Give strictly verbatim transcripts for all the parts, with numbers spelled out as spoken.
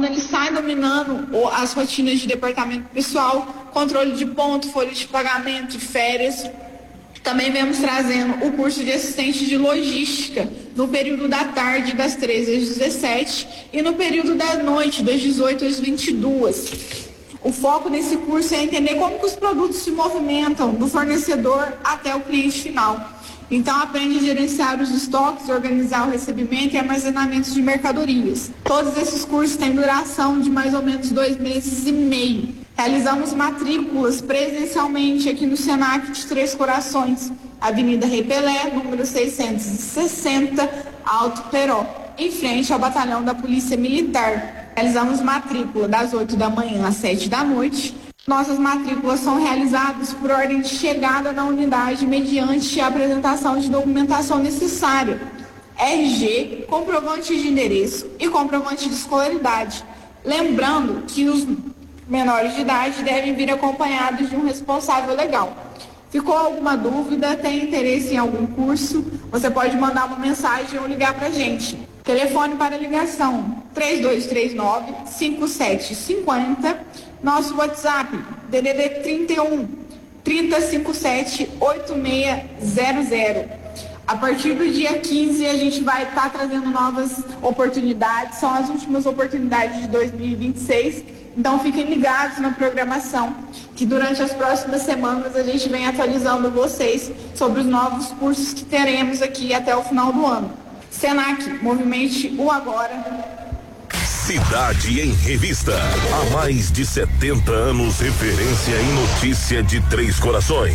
aluno ele sai dominando as rotinas de departamento pessoal, controle de ponto, folha de pagamento, férias. Também vemos trazendo o curso de assistente de logística no período da tarde, das treze às dezessete, e no período da noite, das dezoito às vinte e duas. O foco nesse curso é entender como que os produtos se movimentam do fornecedor até o cliente final. Então, aprende a gerenciar os estoques, organizar o recebimento e armazenamento de mercadorias. Todos esses cursos têm duração de mais ou menos dois meses e meio. Realizamos matrículas presencialmente aqui no Senac de Três Corações, Avenida Rei Pelé, número seiscentos e sessenta, Alto Peró, em frente ao Batalhão da Polícia Militar. Realizamos matrícula das oito da manhã às sete da noite. Nossas matrículas são realizadas por ordem de chegada na unidade mediante a apresentação de documentação necessária, R G, comprovante de endereço e comprovante de escolaridade. Lembrando que os menores de idade devem vir acompanhados de um responsável legal. Ficou alguma dúvida, tem interesse em algum curso, você pode mandar uma mensagem ou ligar para a gente. Telefone para ligação três dois três nove, cinco sete cinco zero. Nosso WhatsApp D D D trinta e um, trinta e cinco sete, oito seis zero zero. A partir do dia quinze a gente vai estar tá trazendo novas oportunidades, são as últimas oportunidades de dois mil e vinte e seis, então fiquem ligados na programação, que durante as próximas semanas a gente vem atualizando vocês sobre os novos cursos que teremos aqui até o final do ano. Senac, movimente o agora. Cidade em Revista. Há mais de setenta anos, referência em notícia de Três Corações.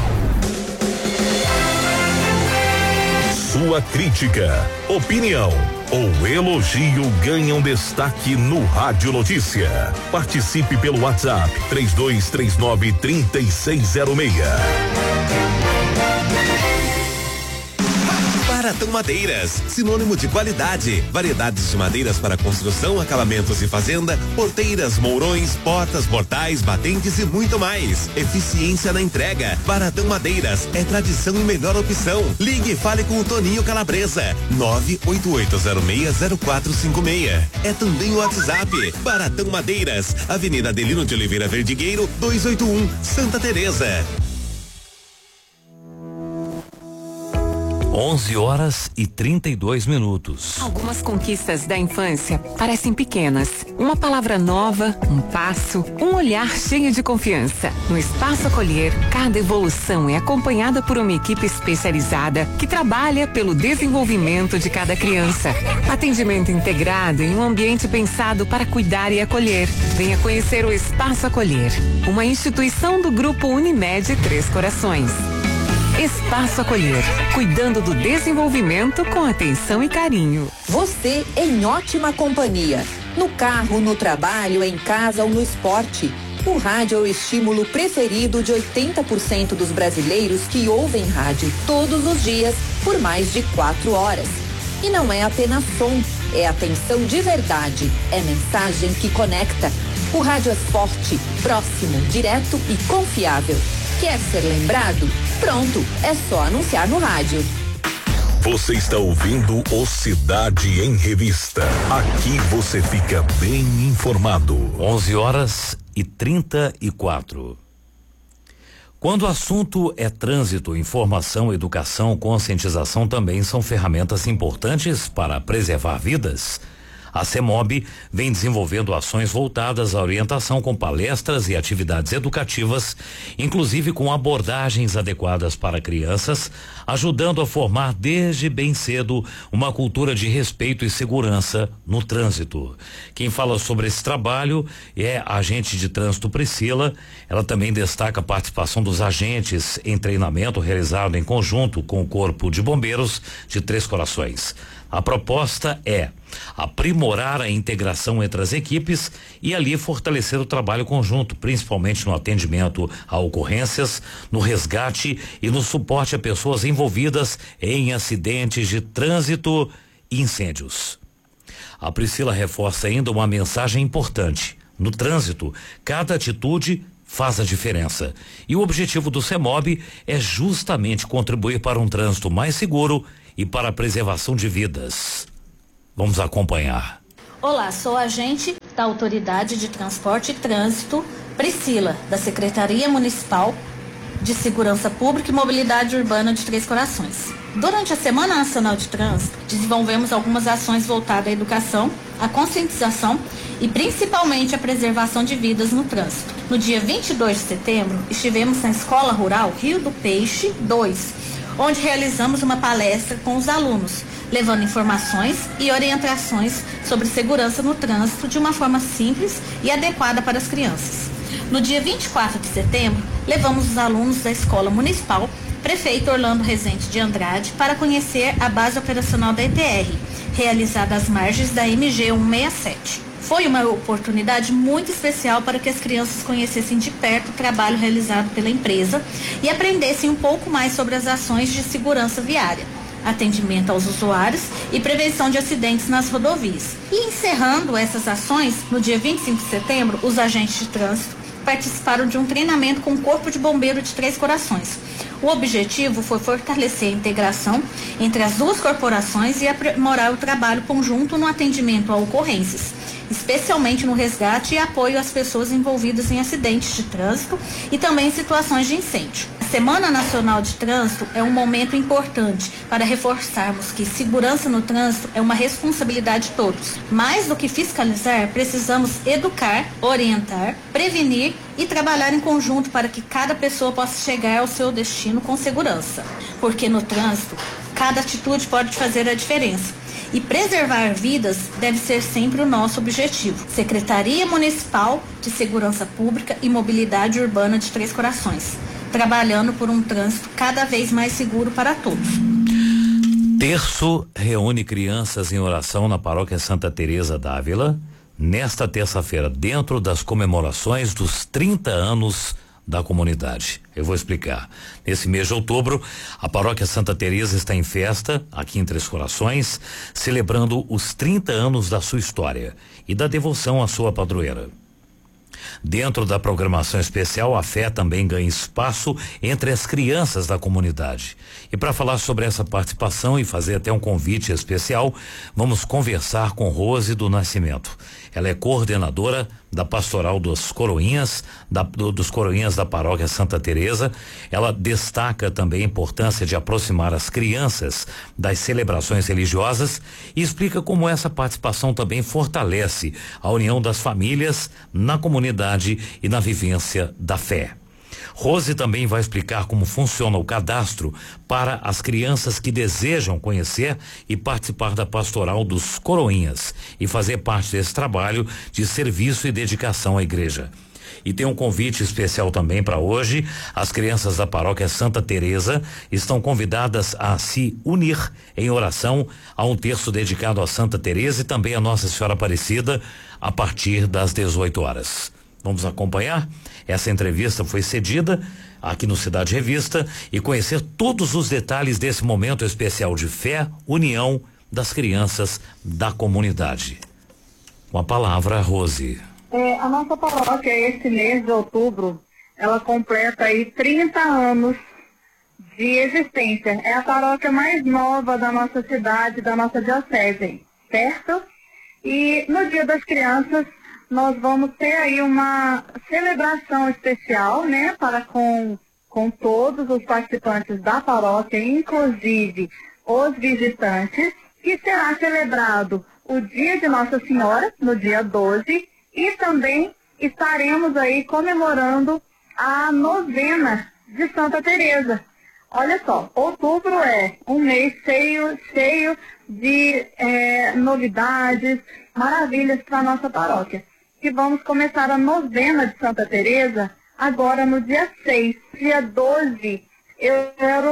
Sua crítica, opinião ou elogio ganham destaque no Rádio Notícia. Participe pelo WhatsApp três dois três nove, três seis zero seis. Baratão Madeiras, sinônimo de qualidade, variedades de madeiras para construção, acabamentos e fazenda, porteiras, mourões, portas, portais, batentes e muito mais. Eficiência na entrega. Baratão Madeiras é tradição e melhor opção. Ligue e fale com o Toninho Calabresa, nove oito oito zero seis zero quatro cinco seis. É também o WhatsApp. Baratão Madeiras, Avenida Adelino de Oliveira Verdigueiro, duzentos e oitenta e um, Santa Teresa. onze horas e trinta e dois minutos. Algumas conquistas da infância parecem pequenas. Uma palavra nova, um passo, um olhar cheio de confiança. No Espaço Acolher, cada evolução é acompanhada por uma equipe especializada que trabalha pelo desenvolvimento de cada criança. Atendimento integrado em um ambiente pensado para cuidar e acolher. Venha conhecer o Espaço Acolher, uma instituição do Grupo Unimed Três Corações. Espaço Acolher, cuidando do desenvolvimento com atenção e carinho. Você em ótima companhia. No carro, no trabalho, em casa ou no esporte. O rádio é o estímulo preferido de oitenta por cento dos brasileiros que ouvem rádio todos os dias por mais de quatro horas. E não é apenas som, é atenção de verdade, é mensagem que conecta. O rádio é forte, próximo, direto e confiável. Quer ser lembrado? Pronto, é só anunciar no rádio. Você está ouvindo o Cidade em Revista. Aqui você fica bem informado. onze horas e trinta e quatro. Quando o assunto é trânsito, informação, educação, conscientização também são ferramentas importantes para preservar vidas. A CEMOB vem desenvolvendo ações voltadas à orientação com palestras e atividades educativas, inclusive com abordagens adequadas para crianças, ajudando a formar desde bem cedo uma cultura de respeito e segurança no trânsito. Quem fala sobre esse trabalho é a agente de trânsito Priscila. Ela também destaca a participação dos agentes em treinamento realizado em conjunto com o Corpo de Bombeiros de Três Corações. A proposta é aprimorar a integração entre as equipes e ali fortalecer o trabalho conjunto, principalmente no atendimento a ocorrências, no resgate e no suporte a pessoas envolvidas em acidentes de trânsito e incêndios. A Priscila reforça ainda uma mensagem importante. No trânsito, cada atitude faz a diferença. E o objetivo do CEMOB é justamente contribuir para um trânsito mais seguro e para a preservação de vidas. Vamos acompanhar. Olá, sou a agente da Autoridade de Transporte e Trânsito, Priscila, da Secretaria Municipal de Segurança Pública e Mobilidade Urbana de Três Corações. Durante a Semana Nacional de Trânsito, desenvolvemos algumas ações voltadas à educação, à conscientização e principalmente à preservação de vidas no trânsito. No dia vinte e dois de setembro, estivemos na Escola Rural Rio do Peixe dois, onde realizamos uma palestra com os alunos, levando informações e orientações sobre segurança no trânsito de uma forma simples e adequada para as crianças. No dia vinte e quatro de setembro, levamos os alunos da Escola Municipal Prefeito Orlando Rezende de Andrade para conhecer a base operacional da E T R, realizada às margens da M G cento e sessenta e sete. Foi uma oportunidade muito especial para que as crianças conhecessem de perto o trabalho realizado pela empresa e aprendessem um pouco mais sobre as ações de segurança viária, atendimento aos usuários e prevenção de acidentes nas rodovias. E encerrando essas ações, no dia vinte e cinco de setembro, os agentes de trânsito participaram de um treinamento com o Corpo de Bombeiro de Três Corações. O objetivo foi fortalecer a integração entre as duas corporações e aprimorar o trabalho conjunto no atendimento a ocorrências, especialmente no resgate e apoio às pessoas envolvidas em acidentes de trânsito e também em situações de incêndio. A Semana Nacional de Trânsito é um momento importante para reforçarmos que segurança no trânsito é uma responsabilidade de todos. Mais do que fiscalizar, precisamos educar, orientar, prevenir e trabalhar em conjunto para que cada pessoa possa chegar ao seu destino com segurança. Porque no trânsito, cada atitude pode fazer a diferença. E preservar vidas deve ser sempre o nosso objetivo. Secretaria Municipal de Segurança Pública e Mobilidade Urbana de Três Corações, trabalhando por um trânsito cada vez mais seguro para todos. Terço reúne crianças em oração na Paróquia Santa Teresa d'Ávila nesta terça-feira, dentro das comemorações dos trinta anos da comunidade. Eu vou explicar. Nesse mês de outubro, a Paróquia Santa Teresa está em festa, aqui em Três Corações, celebrando os trinta anos da sua história e da devoção à sua padroeira. Dentro da programação especial, a fé também ganha espaço entre as crianças da comunidade. E para falar sobre essa participação e fazer até um convite especial, vamos conversar com Rose do Nascimento. Ela é coordenadora da Pastoral dos Coroinhas, da, do, dos Coroinhas da Paróquia Santa Teresa. Ela destaca também a importância de aproximar as crianças das celebrações religiosas e explica como essa participação também fortalece a união das famílias na comunidade e na vivência da fé. Rose também vai explicar como funciona o cadastro para as crianças que desejam conhecer e participar da Pastoral dos Coroinhas e fazer parte desse trabalho de serviço e dedicação à igreja. E tem um convite especial também para hoje. As crianças da Paróquia Santa Teresa estão convidadas a se unir em oração a um terço dedicado a Santa Teresa e também a Nossa Senhora Aparecida a partir das dezoito horas. Vamos acompanhar? Essa entrevista foi cedida aqui no Cidade Revista e conhecer todos os detalhes desse momento especial de fé, união das crianças da comunidade. Com a palavra, Rose. É, a nossa paróquia, esse mês de outubro, ela completa aí trinta anos de existência. É a paróquia mais nova da nossa cidade, da nossa diocese, certo? E no Dia das Crianças, nós vamos ter aí uma celebração especial, né, para com, com todos os participantes da paróquia, inclusive os visitantes, que será celebrado o Dia de Nossa Senhora, no dia doze, e também estaremos aí comemorando a novena de Santa Teresa. Olha só, outubro é um mês cheio, cheio de é, novidades, maravilhas para a nossa paróquia. Que vamos começar a novena de Santa Teresa agora no dia seis. Dia doze, eu quero